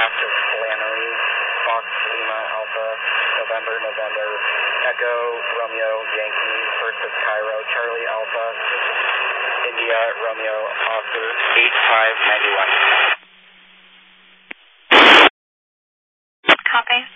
Fox Flannery, Fox Lima Alpha, November, Echo, Romeo, Yankee, first of Cairo, Charlie Alpha, India, Romeo, Oscar, 8591. Copy.